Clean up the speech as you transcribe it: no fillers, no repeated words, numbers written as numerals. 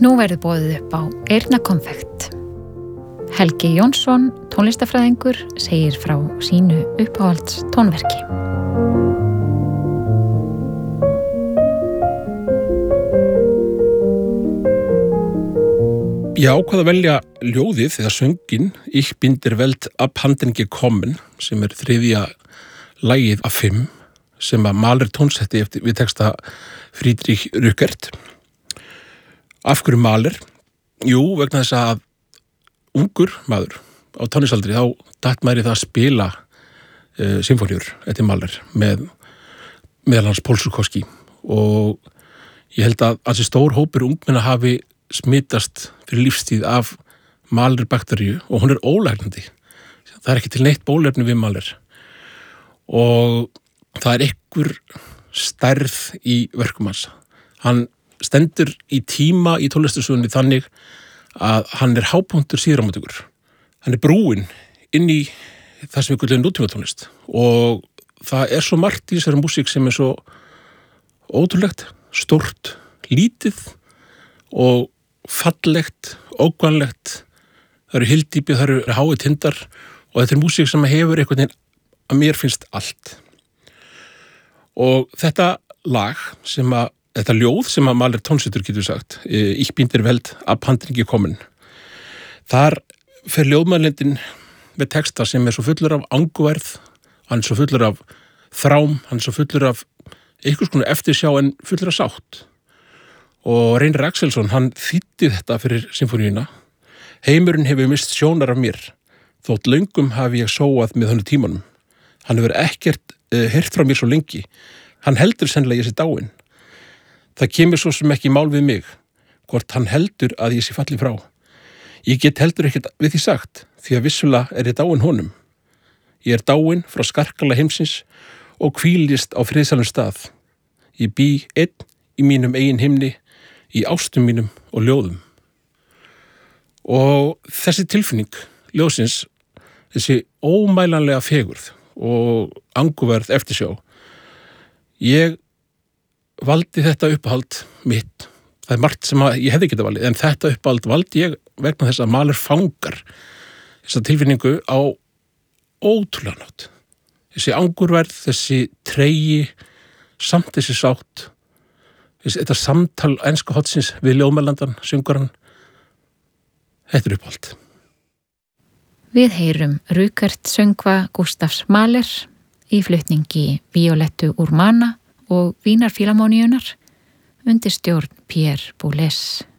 Nú verður boðið upp á eyrnakonfekt. Helgi Jónsson, tónlistafræðingur, segir frá sínu uppáhalds tónverki. Ég ákvað að velja ljóðið eða söngin Ich bin der Welt abhanden gekommen sem þriðja lagið af 5 sem að Mahler tónsetti við texta Friedrich Rückert. Af hverju Mahler? Jú, vegna þess að ungur maður á tónlisaldri þá datt maður í það að spila symfóníur eftir Mahler með meðal hans Paul Zuchowski og ég held að þessi stór hópur ungmenna hafi smitast fyrir lífstíð af Mahler bakteríu og hún ólæknandi. Það ekki til neitt bólefni við Mahler og það einhver stærð í verkum hans. Hann stendur í tíma í tónlistarsögunni þannig að hann hápunktur síðramóttökur. Hann brúin inn í það sem við kallum nútímatónlist og það svo margt í þessari músík sem svo ótrúlegt, stórt, lítið og fallegt, ógnvænlegt. Það eru hyldýpi, það eru hái tindar og þetta músík sem hefur einhvern veginn að mér finnst allt. Og þetta lag þetta ljóð sem að Mahler tónsettur getur sagt, Ich bin der Welt abhanden gekommen. Þar fer ljóðmælendin með texta sem svo fullur af angurværð, hann svo fullur af þrám, hann svo fullur af einhvers konar eftirsjá en fullur af sátt. Og Reynir Axelsson, hann þýddi þetta fyrir symfóníuna. Heimurinn hefur mist sjónar af mér, þótt löngum hafi ég sóað með honum tímanum. Hann hefur ekkert heyrt frá mér svo lengi. Hann heldur sennilega ég sé dáinn. Það kemur svo sem ekki mál við mig, hvort hann heldur að ég sé fallin frá. Ég get heldur ekkert við því sagt, því að vissulega ég dáinn honum. Ég dáinn frá skarkala heimsins og hvílist á friðsælum stað. Ég bý einn í mínum eigin himni, í ástum mínum og ljóðum. Og þessi tilfinning, ljóðsins, þessi ómælanlega fegurð og angurværð eftirsjá, ég valdi þetta uppáhald mitt. Það margt sem ég hefði getað valið, en þetta uppáhald valdi ég vegna þess að Mahler fangar þessa tilfinningu á ótrúlega nátt. Þessi angurværð, þessi tregi, samt þessi sátt, þetta samtal enska hotsins við ljóðmælandan, syngaran, þetta uppáhald. Við heyrum Rückert söngva Gustavs Mahler í flutningi Violettu Urmana og Vínarfílamóníunar undir stjórn Pierre Boulez.